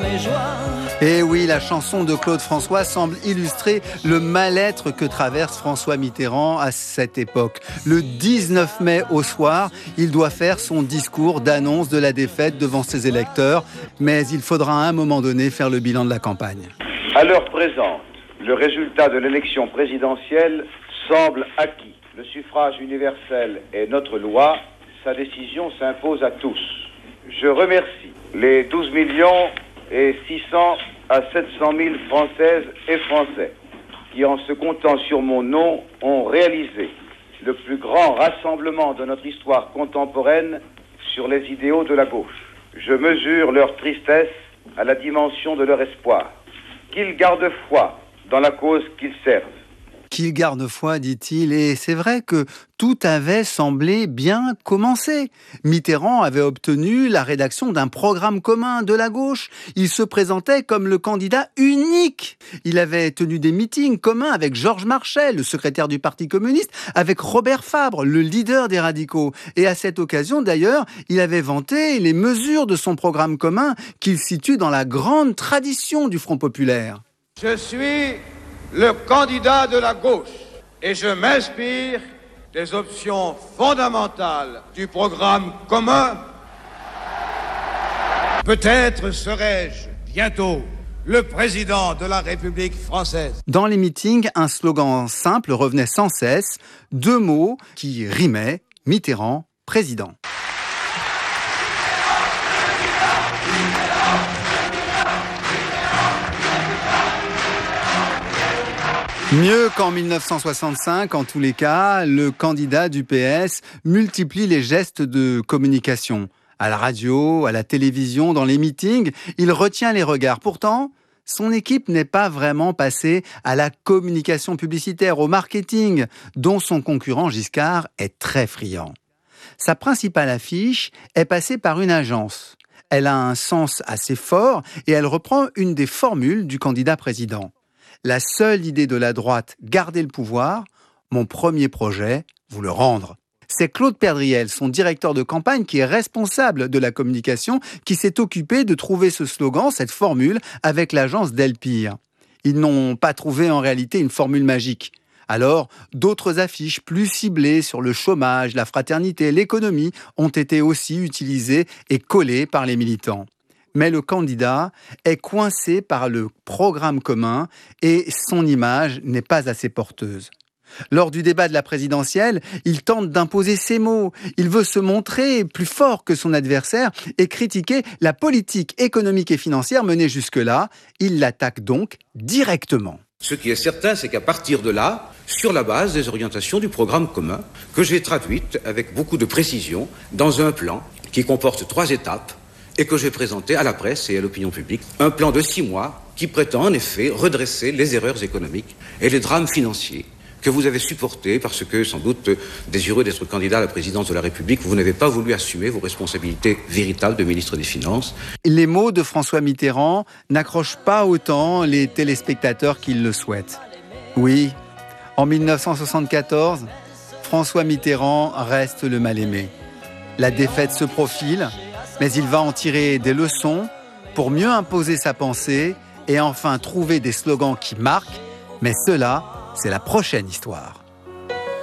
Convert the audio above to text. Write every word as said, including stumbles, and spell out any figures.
et joie. Et oui, la chanson de Claude François semble illustrer le mal-être que traverse François Mitterrand à cette époque. Le dix-neuf mai au soir, il doit faire son discours d'annonce de la défaite devant ses électeurs, mais il faudra à un moment donné faire le bilan de la campagne. À l'heure présente, le résultat de l'élection présidentielle semble acquis. Le suffrage universel est notre loi, sa décision s'impose à tous. Je remercie les douze millions et six cents à sept cent mille Françaises et Français qui, en se comptant sur mon nom, ont réalisé le plus grand rassemblement de notre histoire contemporaine sur les idéaux de la gauche. Je mesure leur tristesse à la dimension de leur espoir. Qu'ils gardent foi dans la cause qu'ils servent. Qu'il garde foi, dit-il, et c'est vrai que tout avait semblé bien commencer. Mitterrand avait obtenu la rédaction d'un programme commun de la gauche. Il se présentait comme le candidat unique. Il avait tenu des meetings communs avec Georges Marchais, le secrétaire du Parti communiste, avec Robert Fabre, le leader des radicaux. Et à cette occasion, d'ailleurs, il avait vanté les mesures de son programme commun qu'il situe dans la grande tradition du Front populaire. Je suis le candidat de la gauche et je m'inspire des options fondamentales du programme commun. Peut-être serai-je bientôt le président de la République française. Dans les meetings, un slogan simple revenait sans cesse, deux mots qui rimaient, Mitterrand, président. Mieux qu'en mille neuf cent soixante-cinq, en tous les cas, le candidat du P S multiplie les gestes de communication. À la radio, à la télévision, dans les meetings, il retient les regards. Pourtant, son équipe n'est pas vraiment passée à la communication publicitaire, au marketing, dont son concurrent Giscard est très friand. Sa principale affiche est passée par une agence. Elle a un sens assez fort et elle reprend une des formules du candidat président. La seule idée de la droite, garder le pouvoir, mon premier projet, vous le rendre. C'est Claude Perdriel, son directeur de campagne, qui est responsable de la communication, qui s'est occupé de trouver ce slogan, cette formule, avec l'agence Delpire. Ils n'ont pas trouvé en réalité une formule magique. Alors, d'autres affiches plus ciblées sur le chômage, la fraternité, l'économie ont été aussi utilisées et collées par les militants. Mais le candidat est coincé par le programme commun et son image n'est pas assez porteuse. Lors du débat de la présidentielle, il tente d'imposer ses mots. Il veut se montrer plus fort que son adversaire et critiquer la politique économique et financière menée jusque-là. Il l'attaque donc directement. Ce qui est certain, c'est qu'à partir de là, sur la base des orientations du programme commun, que j'ai traduite avec beaucoup de précision dans un plan qui comporte trois étapes, et que j'ai présenté à la presse et à l'opinion publique, un plan de six mois qui prétend en effet redresser les erreurs économiques et les drames financiers que vous avez supportés parce que, sans doute, désireux d'être candidat à la présidence de la République, vous n'avez pas voulu assumer vos responsabilités véritables de ministre des Finances. Les mots de François Mitterrand n'accrochent pas autant les téléspectateurs qu'ils le souhaitent. Oui, en mille neuf cent soixante-quatorze, François Mitterrand reste le mal-aimé. La défaite se profile, mais il va en tirer des leçons pour mieux imposer sa pensée et enfin trouver des slogans qui marquent. Mais cela, c'est la prochaine histoire.